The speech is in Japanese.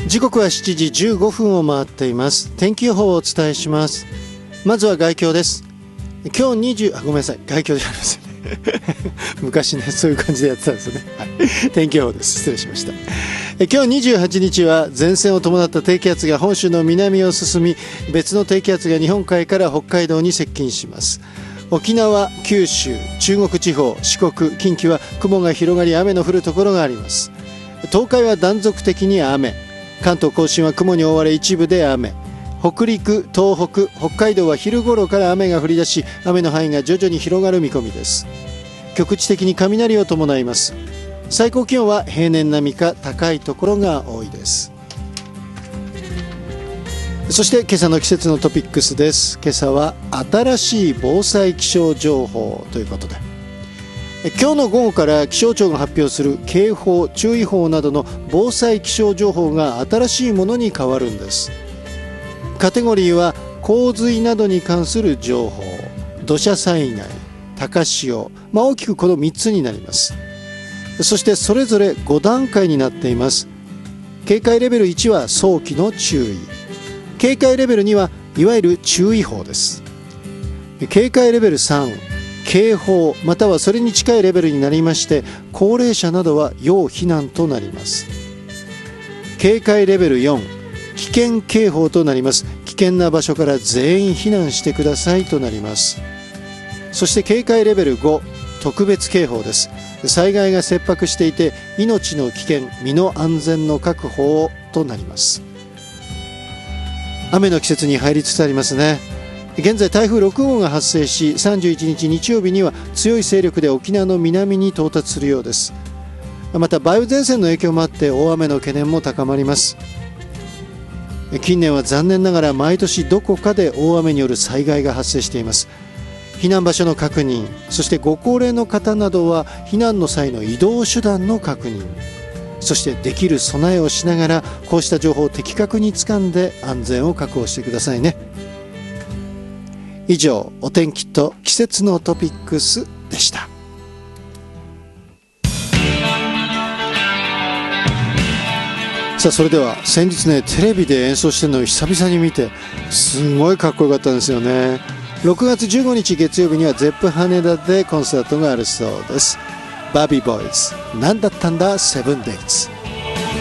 時刻は7時15分を回っています。天気予報をお伝えします。まずは外況です。今日ごめんなさい、外況じゃありません昔ね、そういう感じでやってたんですよね、はい、天気予報です。失礼しました。今日28日は前線を伴った低気圧が本州の南を進み、別の低気圧が日本海から北海道に接近します。沖縄、九州、中国地方、四国、近畿は雲が広がり雨の降るところがあります。東海は断続的に雨、関東甲信は雲に覆われ一部で雨、北陸、東北、北海道は昼頃から雨が降り出し、雨の範囲が徐々に広がる見込みです。局地的に雷を伴います。最高気温は平年並みか高いところが多いです。そして今朝の季節のトピックスです。今朝は新しい防災気象情報ということで、今日の午後から気象庁が発表する警報、注意報などの防災気象情報が新しいものに変わるんです。カテゴリーは洪水などに関する情報、土砂災害、高潮、大きくこの3つになります。そしてそれぞれ5段階になっています。警戒レベル1は早期の注意、警戒レベル2はいわゆる注意報です。警戒レベル3、警報またはそれに近いレベルになりまして、高齢者などは要避難となります。警戒レベル4、危険警報となります。危険な場所から全員避難してくださいとなります。そして警戒レベル5、特別警報です。災害が切迫していて命の危険、身の安全の確保となります。雨の季節に入りつつありますね。現在台風6号が発生し、31日日曜日には強い勢力で沖縄の南に到達するようです。また梅雨前線の影響もあって大雨の懸念も高まります。近年は残念ながら毎年どこかで大雨による災害が発生しています。避難場所の確認、そしてご高齢の方などは避難の際の移動手段の確認、そしてできる備えをしながらこうした情報を的確に掴んで安全を確保してくださいね。以上、お天気と季節のトピックスでした。さあ、それでは先日ね、テレビで演奏してるのを久々に見てすごいかっこよかったんですよね。6月15日月曜日にはゼップ羽田でコンサートがあるそうです。バービーボーイズ、なんだったんだセブンデイズ。